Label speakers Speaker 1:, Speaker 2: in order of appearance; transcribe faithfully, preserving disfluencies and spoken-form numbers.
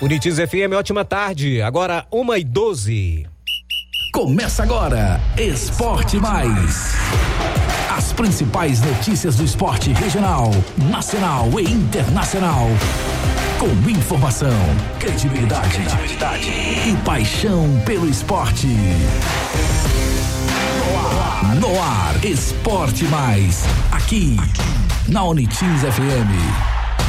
Speaker 1: Unitiz F M, ótima tarde. Agora uma e doze.
Speaker 2: Começa agora, Esporte Mais. As principais notícias do esporte regional, nacional e internacional. Com informação, credibilidade, credibilidade e paixão pelo esporte. No ar, no ar, Esporte Mais. Aqui, na Unitiz F M.